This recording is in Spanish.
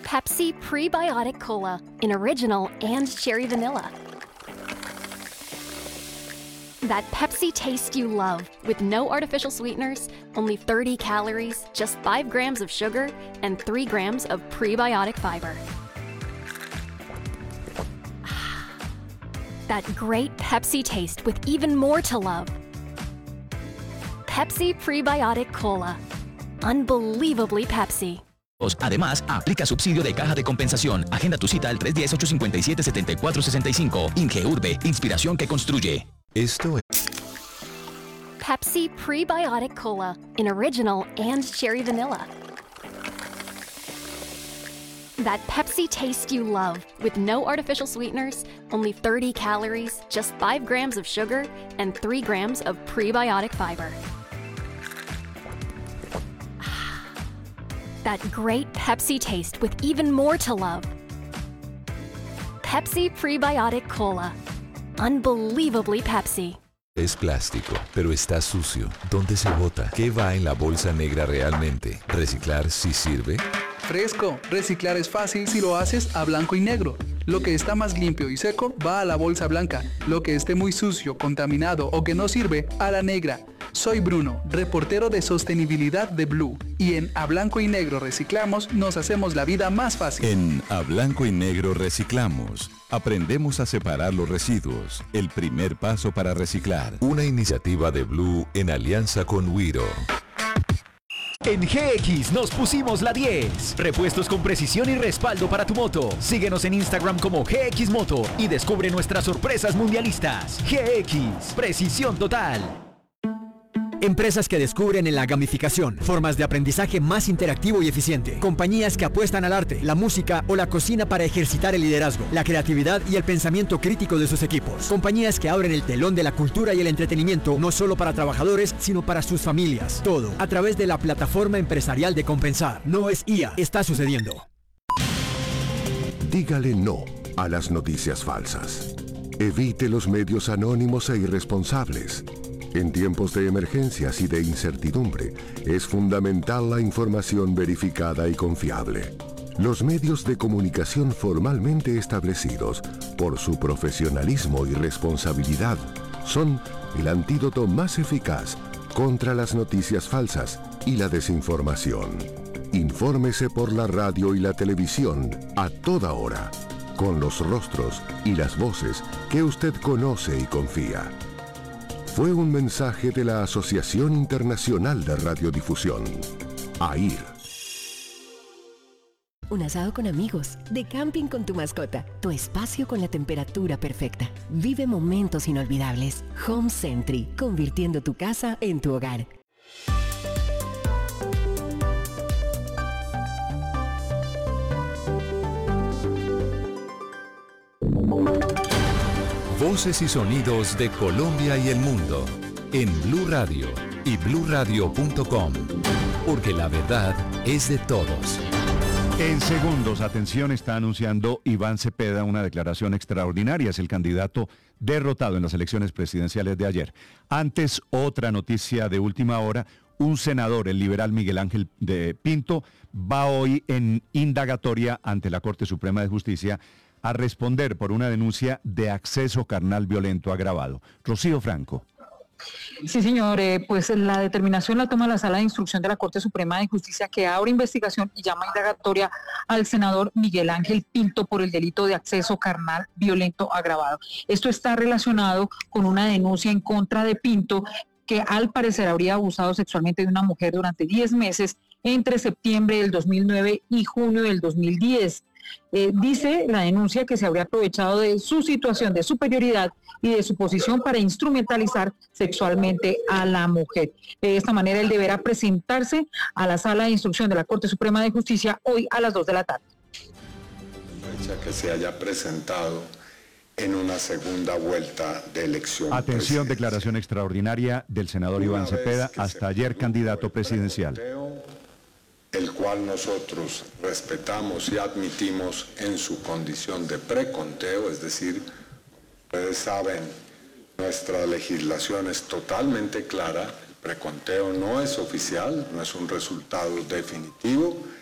Pepsi Prebiotic Cola in original and cherry vanilla. That Pepsi taste you love, with no artificial sweeteners, only 30 calories, just 5 grams of sugar, and 3 grams of prebiotic fiber. That great Pepsi taste with even more to love. Pepsi Prebiotic Cola. Unbelievably Pepsi. Además, aplica subsidio de caja de compensación. Agenda tu cita al 310-857-7465. Ingeurbe, inspiración que construye. Esto es Pepsi Prebiotic Cola in original and cherry vanilla. That Pepsi taste you love, with no artificial sweeteners, only 30 calories, just 5 grams of sugar, and 3 grams of prebiotic fiber. That great Pepsi taste with even more to love. Pepsi Prebiotic Cola. Unbelievably Pepsi. Es plástico, pero está sucio. ¿Dónde se bota? ¿Qué va en la bolsa negra realmente? ¿Reciclar sí sirve? Fresco, reciclar es fácil si lo haces a blanco y negro. Lo que está más limpio y seco va a la bolsa blanca. Lo que esté muy sucio, contaminado o que no sirve, a la negra. Soy Bruno, reportero de sostenibilidad de Blue. Y en A Blanco y Negro Reciclamos nos hacemos la vida más fácil. En A Blanco y Negro Reciclamos aprendemos a separar los residuos. El primer paso para reciclar. Una iniciativa de Blue en alianza con Wiro. En GX nos pusimos la 10. Repuestos con precisión y respaldo para tu moto. Síguenos en Instagram como GX Moto y descubre nuestras sorpresas mundialistas. GX, precisión total. Empresas que descubren en la gamificación formas de aprendizaje más interactivo y eficiente. Compañías que apuestan al arte, la música o la cocina para ejercitar el liderazgo, la creatividad y el pensamiento crítico de sus equipos. Compañías que abren el telón de la cultura y el entretenimiento no solo para trabajadores, sino para sus familias. Todo a través de la plataforma empresarial de Compensar. No es IA, está sucediendo. Dígale no a las noticias falsas. Evite los medios anónimos e irresponsables. En tiempos de emergencias y de incertidumbre, es fundamental la información verificada y confiable. Los medios de comunicación formalmente establecidos, por su profesionalismo y responsabilidad, son el antídoto más eficaz contra las noticias falsas y la desinformación. Infórmese por la radio y la televisión a toda hora, con los rostros y las voces que usted conoce y confía. Fue un mensaje de la Asociación Internacional de Radiodifusión, AIR. Un asado con amigos, de camping con tu mascota, tu espacio con la temperatura perfecta. Vive momentos inolvidables. Home Sentry, convirtiendo tu casa en tu hogar. Voces y sonidos de Colombia y el mundo en Blue Radio y bluradio.com, porque la verdad es de todos. En segundos, atención, está anunciando Iván Cepeda una declaración extraordinaria. Es el candidato derrotado en las elecciones presidenciales de ayer. Antes, otra noticia de última hora. Un senador, el liberal Miguel Ángel de Pinto, va hoy en indagatoria ante la Corte Suprema de Justicia a responder por una denuncia de acceso carnal violento agravado. Rocío Franco. Sí, señor, pues la determinación la toma la Sala de Instrucción de la Corte Suprema de Justicia, que abre investigación y llama indagatoria al senador Miguel Ángel Pinto por el delito de acceso carnal violento agravado. Esto está relacionado con una denuncia en contra de Pinto, que al parecer habría abusado sexualmente de una mujer durante 10 meses entre septiembre del 2009 y junio del 2010. Dice la denuncia que se habría aprovechado de su situación de superioridad y de su posición para instrumentalizar sexualmente a la mujer. De esta manera, él deberá presentarse a la Sala de Instrucción de la Corte Suprema de Justicia hoy a las 2 de la tarde. Fecha que se haya presentado en una segunda vuelta de elección. Atención, declaración extraordinaria del senador Iván Cepeda, hasta ayer candidato presidencial. El cual nosotros respetamos y admitimos en su condición de preconteo, es decir, ustedes saben, nuestra legislación es totalmente clara, el preconteo no es oficial, no es un resultado definitivo,